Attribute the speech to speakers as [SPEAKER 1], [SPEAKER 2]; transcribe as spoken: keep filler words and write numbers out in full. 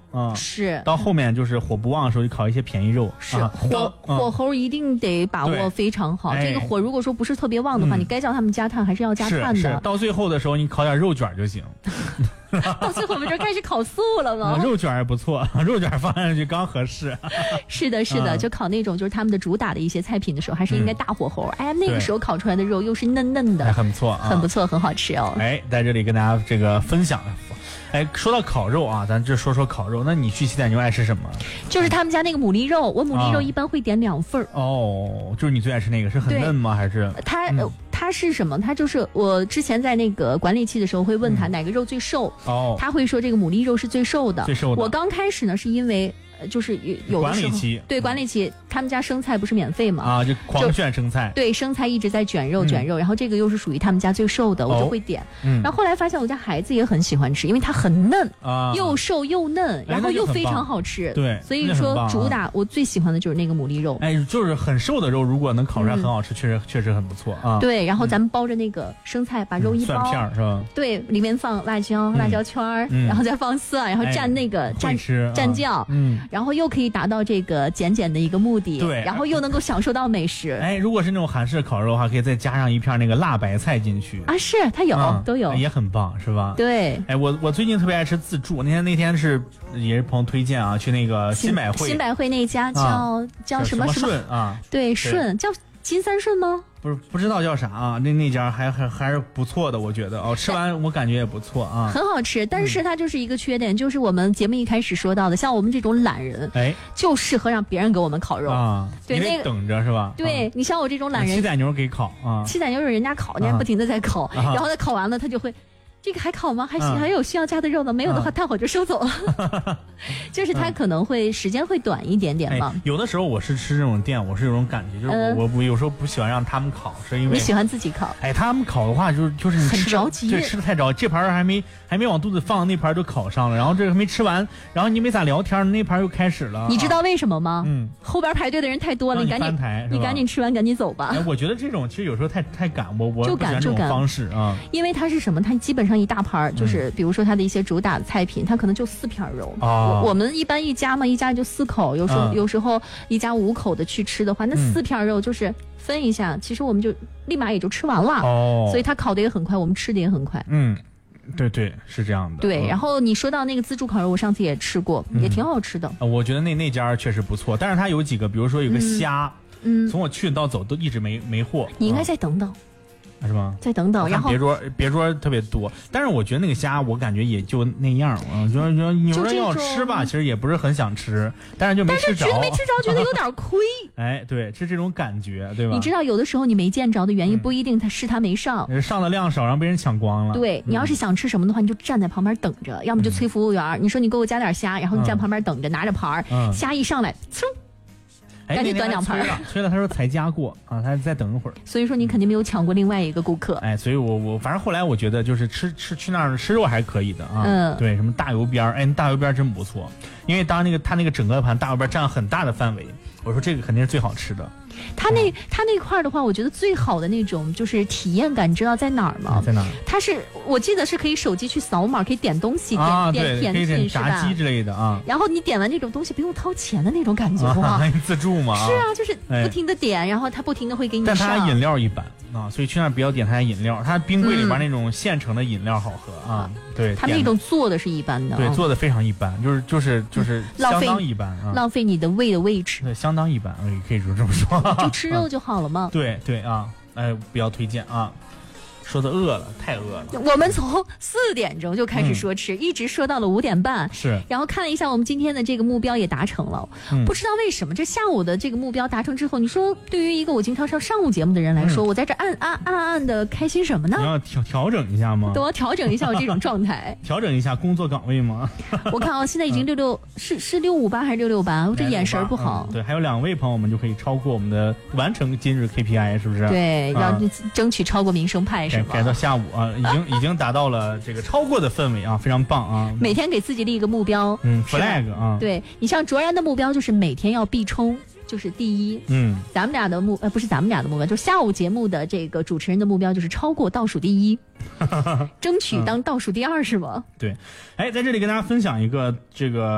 [SPEAKER 1] 啊、嗯，
[SPEAKER 2] 是
[SPEAKER 1] 到后面就是火不旺的时候，就烤一些便宜肉。
[SPEAKER 2] 是、
[SPEAKER 1] 啊、
[SPEAKER 2] 火、嗯、火候一定得把握非常好。这个火如果说不是特别旺的话，嗯、你该叫他们加炭还是要加炭的。
[SPEAKER 1] 是是，到最后的时候你烤点肉卷就行。
[SPEAKER 2] 到最后我们这开始烤素了吗？
[SPEAKER 1] 嗯、肉卷也不错，肉卷放上去刚合适。
[SPEAKER 2] 是的，是的，嗯、就烤那种就是他们的主打的一些菜品的时候，还是应该大火候。嗯、哎，那个时候烤出来的肉又是嫩嫩的，
[SPEAKER 1] 还很不错、啊，
[SPEAKER 2] 很不错，很好吃哦。
[SPEAKER 1] 哎，在这里跟大家这个分享。哎，说到烤肉啊，咱这说说烤肉。那你去西仔牛爱吃什么？
[SPEAKER 2] 就是他们家那个牡蛎肉，我牡蛎肉一般会点两份、
[SPEAKER 1] 啊、哦，就是你最爱吃那个，是很嫩吗？还是
[SPEAKER 2] 它、嗯、它是什么？它就是我之前在那个管理期的时候会问他哪个肉最瘦，
[SPEAKER 1] 嗯、哦，
[SPEAKER 2] 他会说这个牡蛎肉是最瘦的。
[SPEAKER 1] 最瘦的。
[SPEAKER 2] 我刚开始呢是因为。就是有的时候
[SPEAKER 1] 管理期，
[SPEAKER 2] 对管理期，他们家生菜不是免费嘛？
[SPEAKER 1] 啊，就狂炫生菜。
[SPEAKER 2] 对，生菜一直在卷肉卷肉，嗯、然后这个又是属于他们家最瘦的，我就会点。
[SPEAKER 1] 嗯、
[SPEAKER 2] 然后后来发现我家孩子也很喜欢吃，因为它很嫩
[SPEAKER 1] 啊，
[SPEAKER 2] 又瘦又嫩，然后又非常好吃。
[SPEAKER 1] 对，
[SPEAKER 2] 所以说主打我最喜欢的就是那个牡蛎肉。
[SPEAKER 1] 哎，就是很瘦的肉，如果能烤出来很好吃，嗯、确实确实很不错啊。
[SPEAKER 2] 对，然后咱们包着那个生菜，把肉一包，
[SPEAKER 1] 蒜片是吧？
[SPEAKER 2] 对，里面放辣椒、辣椒圈儿，
[SPEAKER 1] 嗯、
[SPEAKER 2] 然后再放蒜，然后蘸那个蘸蘸酱，
[SPEAKER 1] 嗯，
[SPEAKER 2] 然后又可以达到这个减减的一个目的，
[SPEAKER 1] 对，
[SPEAKER 2] 然后又能够享受到美食。
[SPEAKER 1] 哎，如果是那种韩式烤肉的话，可以再加上一片那个辣白菜进去
[SPEAKER 2] 啊，是它有、嗯、都有，
[SPEAKER 1] 也很棒，是吧？
[SPEAKER 2] 对。
[SPEAKER 1] 哎，我我最近特别爱吃自助，那天那天是也是朋友推荐啊，去那个新百汇，
[SPEAKER 2] 新百汇那家叫、啊、叫什么什么
[SPEAKER 1] 顺啊？
[SPEAKER 2] 对，顺叫金三顺吗？
[SPEAKER 1] 不是不知道叫啥啊，那那家还还还是不错的，我觉得哦，吃完我感觉也不错啊，
[SPEAKER 2] 很好吃。但是它就是一个缺点，嗯、就是我们节目一开始说到的，像我们这种懒人，
[SPEAKER 1] 哎，
[SPEAKER 2] 就适合让别人给我们烤肉
[SPEAKER 1] 啊，
[SPEAKER 2] 对，
[SPEAKER 1] 那个等着是吧？
[SPEAKER 2] 对、啊、你像我这种懒人，
[SPEAKER 1] 七仔牛给烤啊，
[SPEAKER 2] 七仔牛是人家烤，人家不停的在烤，啊、然后他烤完了，他就会。这个还烤吗？还是、啊、还有需要加的肉呢？没有的话，炭火就收走了。就是它可能会、嗯、时间会短一点点嘛、
[SPEAKER 1] 哎。有的时候我是吃这种店，我是有种感觉，就是我、呃、我不有时候不喜欢让他们烤，是因为
[SPEAKER 2] 你喜欢自己烤。
[SPEAKER 1] 哎，他们烤的话就是就是你吃
[SPEAKER 2] 很着急，
[SPEAKER 1] 对，吃的太着急，这盘还没还没往肚子放，那盘就烤上了，然后这个还没吃完，然后你没咋聊天，那盘又开始了。
[SPEAKER 2] 你知道为什么吗？
[SPEAKER 1] 嗯，
[SPEAKER 2] 后边排队的人太多了，你赶紧你赶紧吃完赶紧走吧。
[SPEAKER 1] 哎，我觉得这种其实有时候太太赶，我我不喜欢这种方式啊，
[SPEAKER 2] 因为它是什么？它基本上一大盘就是。是，比如说它的一些主打的菜品，它可能就四片肉。
[SPEAKER 1] 哦，
[SPEAKER 2] 我们一般一家嘛，一家就四口，有时候、嗯、有时候一家五口的去吃的话，那四片肉就是分一下，嗯、其实我们就立马也就吃完了。
[SPEAKER 1] 哦，
[SPEAKER 2] 所以它烤的也很快，我们吃的也很快。
[SPEAKER 1] 嗯，对对，是这样的。
[SPEAKER 2] 对，
[SPEAKER 1] 嗯、
[SPEAKER 2] 然后你说到那个自助烤肉，我上次也吃过，嗯、也挺好吃的。
[SPEAKER 1] 我觉得那那家确实不错，但是它有几个，比如说有个虾，
[SPEAKER 2] 嗯，
[SPEAKER 1] 从我去到走都一直没没货。
[SPEAKER 2] 你应该再等等。
[SPEAKER 1] 是吗？
[SPEAKER 2] 再等等，然后
[SPEAKER 1] 别桌别桌特别多，但是我觉得那个虾，我感觉也就那样。我觉得你说要吃吧，其实也不是很想吃，但是就没吃着。
[SPEAKER 2] 但是没吃着，觉得有点亏。
[SPEAKER 1] 哎，对，是这种感觉，对吧？
[SPEAKER 2] 你知道，有的时候你没见着的原因不一定它是它没上，
[SPEAKER 1] 嗯、上的量少，让别人抢光了。
[SPEAKER 2] 对、嗯、你要是想吃什么的话，你就站在旁边等着，要么就催服务员，嗯、你说你给我加点虾，然后你站旁边等着，嗯、拿着盘儿，嗯、虾一上来，嗖。赶紧端两盘
[SPEAKER 1] 了，催了，他说才加过啊，他再等一会儿。
[SPEAKER 2] 所以说你肯定没有抢过另外一个顾客。
[SPEAKER 1] 哎，所以我我反正后来我觉得就是吃吃去那儿吃肉还是可以的啊。
[SPEAKER 2] 嗯，
[SPEAKER 1] 对，什么大油边儿，哎，大油边儿真不错，因为当那个他那个整个盘大油边占很大的范围，我说这个肯定是最好吃的。
[SPEAKER 2] 他那、嗯、他那块的话，我觉得最好的那种就是体验感，你知道在哪儿吗？
[SPEAKER 1] 在哪儿？
[SPEAKER 2] 它是我记得是可以手机去扫码，可以点东西，点、
[SPEAKER 1] 啊、
[SPEAKER 2] 点甜品，
[SPEAKER 1] 可以点炸鸡之类的啊。
[SPEAKER 2] 然后你点完这种东西不用掏钱的那种感觉，哇、
[SPEAKER 1] 啊，自助嘛。
[SPEAKER 2] 是啊，就是不停的点，哎、然后他不停的会给你上。
[SPEAKER 1] 但他饮料一般啊，所以去那儿不要点他的饮料，他冰柜里边那种现成的饮料好喝、嗯、啊。对，
[SPEAKER 2] 他那种做的是一般的，
[SPEAKER 1] 对，做的非常一般，就是就是就是相当一般啊，
[SPEAKER 2] 浪费你的胃的位置。
[SPEAKER 1] 对，相当一般，可以这么说。
[SPEAKER 2] 就吃肉就好了嘛。
[SPEAKER 1] 对对啊，哎，不要推荐啊。说的饿了，太饿了。
[SPEAKER 2] 我们从四点钟就开始说吃、嗯，一直说到了五点半。
[SPEAKER 1] 是，
[SPEAKER 2] 然后看了一下，我们今天的这个目标也达成了。嗯、不知道为什么，这下午的这个目标达成之后，你说对于一个我经常上上午节目的人来说，嗯、我在这暗暗暗暗的开心什么呢？
[SPEAKER 1] 你要调调整一下吗？
[SPEAKER 2] 对，我要调整一下我这种状态。
[SPEAKER 1] 调整一下工作岗位吗？
[SPEAKER 2] 我看啊，现在已经六六、嗯、是是六五八还是六六八？我这眼神不好、
[SPEAKER 1] 嗯。对，还有两位朋友们就可以超过我们的完成今日 K P I， 是不是？
[SPEAKER 2] 对，要争取超过民生派是吗？
[SPEAKER 1] 改到下午。啊，已经已经达到了这个超过的氛围啊，非常棒啊！
[SPEAKER 2] 每天给自己立一个目标，
[SPEAKER 1] 嗯 ，flag 啊，
[SPEAKER 2] 对你像卓然的目标就是每天要必冲，就是第一，
[SPEAKER 1] 嗯，
[SPEAKER 2] 咱们俩的目呃不是咱们俩的目标，就是下午节目的这个主持人的目标就是超过倒数第一，争取当倒数第二是吗？
[SPEAKER 1] 对，哎，在这里跟大家分享一个这个。